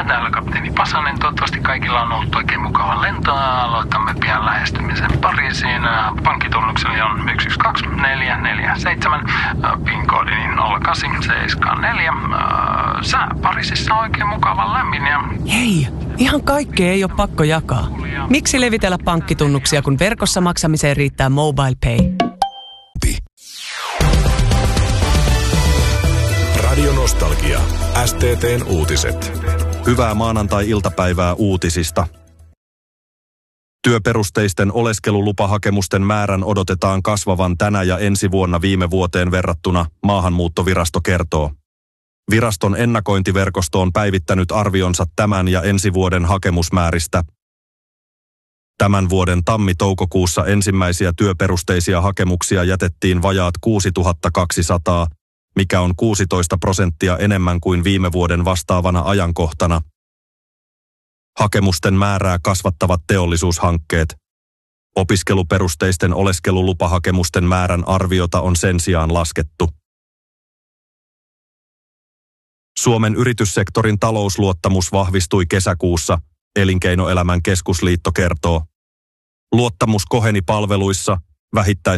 täällä kapteeni Pasanen. Toivottavasti kaikilla on ollut oikein mukava lento. Aloitamme pian lähestymisen Pariisiin. Pankkitunnukseni on 122447. PIN-koodini 0874. Sää Pariisissa on oikein mukava lämmin ja... Hei, ihan kaikkea ei ole pakko jakaa. Miksi levitellä pankkitunnuksia, kun verkossa maksamiseen riittää MobilePay? Radio Nostalgia. STT:n uutiset. Hyvää maanantai-iltapäivää uutisista. Työperusteisten oleskelulupahakemusten määrän odotetaan kasvavan tänä ja ensi vuonna viime vuoteen verrattuna, Maahanmuuttovirasto kertoo. Viraston ennakointiverkosto on päivittänyt arvionsa tämän ja ensi vuoden hakemusmääristä. Tämän vuoden tammi-toukokuussa ensimmäisiä työperusteisia hakemuksia jätettiin vajaat 6200, mikä on 16% enemmän kuin viime vuoden vastaavana ajankohtana. Hakemusten määrää kasvattavat teollisuushankkeet. Opiskeluperusteisten oleskelulupahakemusten määrän arviota on sen sijaan laskettu. Suomen yrityssektorin talousluottamus vahvistui kesäkuussa, Elinkeinoelämän keskusliitto kertoo. Luottamus koheni palveluissa, vähittäis